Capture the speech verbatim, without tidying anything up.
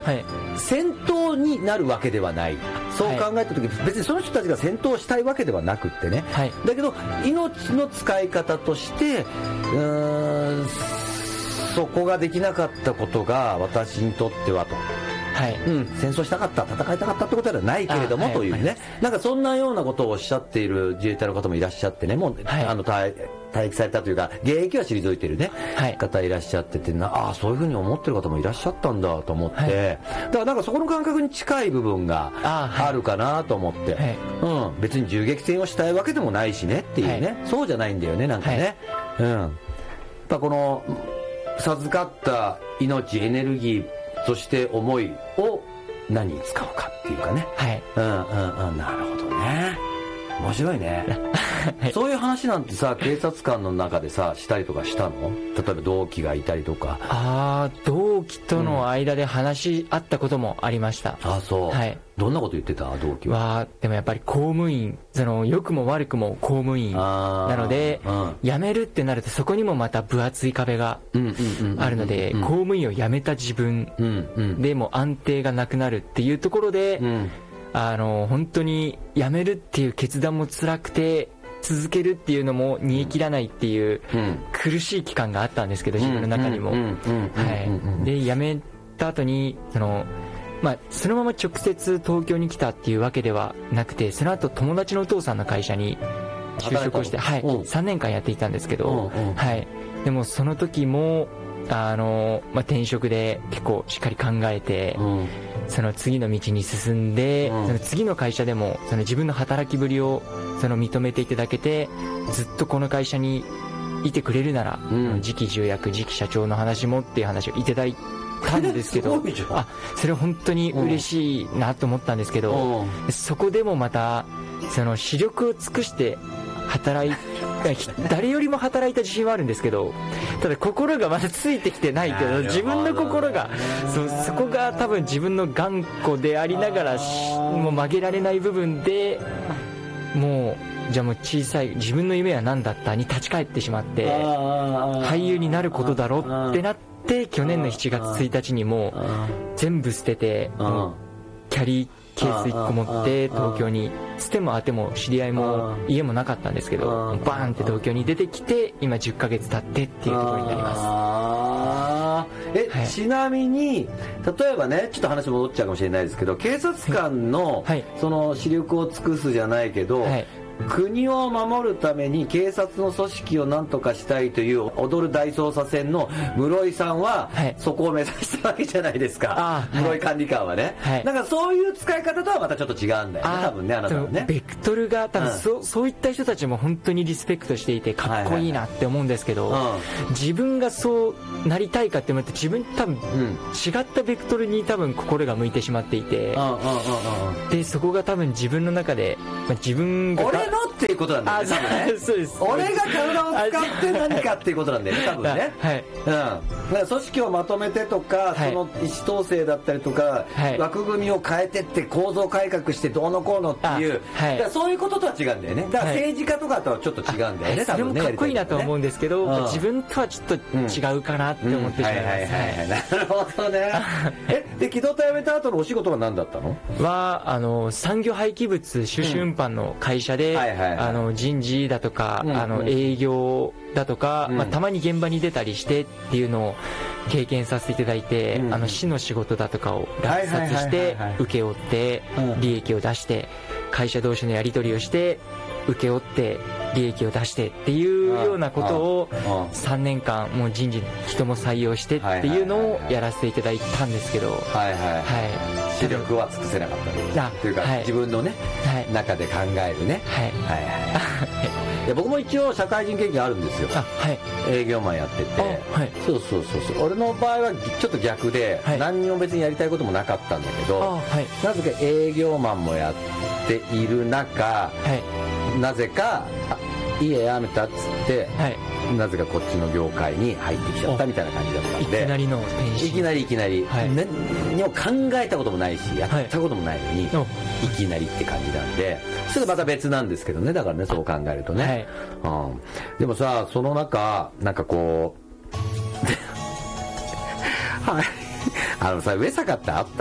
はい、 先頭になるわけではない、そう考えた時、はい、別にその人たちが先頭したいわけではなくってね、 はい、 だけど命の使い方としてうーんそこができなかったことが私にとってはと、 はいうん、戦争したかった戦いたかったってことではないけれども、はい、というね、なんかそんなようなことをおっしゃっている自衛隊の方もいらっしゃってね、もう、はい、あの退退役されたというか現役は退いているね、はい、方いらっしゃってて、ああそういうふうに思ってる方もいらっしゃったんだと思って、はい、だからなんかそこの感覚に近い部分があるかなと思って、はい、うん、別に銃撃戦をしたいわけでもないしねっていうね、はい、そうじゃないんだよね、なんかね、はい、うん、やっぱこの授かった命、エネルギー、そして思いを何に使うかっていうかね、 はい、 うんうんうん、なるほどね、面白いねはい、そういう話なんてさ、警察官の中でさしたりとかしたの？例えば同期がいたりとか。 ああ、同期との間で話し合ったこともありました。 うん、ああそう、 はい、 どんなこと言ってた同期は？ はでもやっぱり公務員、その良くも悪くも公務員なので、うん、辞めるってなるとそこにもまた分厚い壁があるので、公務員を辞めた自分でも安定がなくなるっていうところで、うん、あの本当に辞めるっていう決断も辛くて、続けるっていうのも煮え切らないっていう苦しい期間があったんですけど、自分の中にも。で辞めた後にその、まあ、そのまま直接東京に来たっていうわけではなくて、その後友達のお父さんの会社に就職をして、はい、さんねんかんやっていたんですけど、はい、でもその時もあの、まあ、転職で結構しっかり考えて、その次の道に進んで、その次の会社でもその自分の働きぶりをその認めていただけて、ずっとこの会社にいてくれるなら、うん、次期重役、次期社長の話もっていう話をいただいたんですけどあ、それは本当に嬉しいなと思ったんですけど、そこでもまたその視力を尽くして働い誰よりも働いた自信はあるんですけど、ただ心がまだついてきてないけど、自分の心が そ, そこが多分自分の頑固でありながらもう曲げられない部分で、もうじゃあもう小さい自分の夢は何だったに立ち返ってしまって、俳優になることだろってなって、去年のしちがつついたちにも全部捨てて、キャリーケースいっこ持って東京に、つてもあても知り合いも家もなかったんですけど、バーンって東京に出てきて、今じゅっかげつ経ってっていうところになります。 え、はい、ちなみに例えばね、ちょっと話戻っちゃうかもしれないですけど、警察官の、はい、その視力を尽くすじゃないけど、はい、国を守るために警察の組織を何とかしたいという踊る大捜査線の室井さんは、はい、そこを目指したわけじゃないですか。室井管理官はね、はい、だからそういう使い方とはまたちょっと違うんだよね、多分ね、あなたはね。 ベクトルが多分、うん、そ, そういった人たちも本当にリスペクトしていてかっこいいなって思うんですけど、はいはいはい、自分がそうなりたいかって思って、自分多分、うん、違ったベクトルに多分心が向いてしまっていて、うんうんうんうん、でそこが多分自分の中で、まあ、自分が俺のっていうことなんだよね、多分ね。そうです。俺が体を使って何かっていうことなんだよね、多分ね。はい。うん。だから組織をまとめてとか、はい、その意思統制だったりとか、はい、枠組みを変えてって構造改革してどうのこうのっていう、はい、だからそういうこととは違うんだよね。だから政治家とかとはちょっと違うんだよね、はい、多分ね。 それもかっこいいなと思うんですけど、うん、自分とはちょっと違うかなって思ってしまいます。はいはいはいはい。 なるほどね。え、で機動隊辞めた後のお仕事は何だったの？ はあの産業廃棄物種子運搬の会社で、うん、はいはいはい、あの人事だとか、うんうん、あの営業だとか、うん、まあ、たまに現場に出たりしてっていうのを経験させていただいて、うん、あの市の仕事だとかを落札して請け負って利益を出して、会社同士のやり取りをして請け負って利益を出してっていうようなことをさんねんかんもう人事人も採用してっていうのをやらせていただいたんですけど、はいはいはい、視力は尽くせなかったというか、はい、自分のね、はい、中で考えるね、はいはいはい、いや僕も一応社会人経験あるんですよ。あ、はい、営業マンやってて、はい、そうそうそうそう、俺の場合はちょっと逆で、はい、何にも別にやりたいこともなかったんだけど、はい、なぜか営業マンもやっている中、はい、なぜか家辞めたっつって、はい、なぜかこっちの業界に入ってきちゃったみたいな感じだったんで、 いきなりの転身、 いきなりいきなり、はい、何も考えたこともないしやったこともないのに、はい、いきなりって感じなんで、ちょっとまた別なんですけどね、だからね、そう考えるとね、はい、うん、でもさ、その中なんかこうはいあのさ、上坂ってあった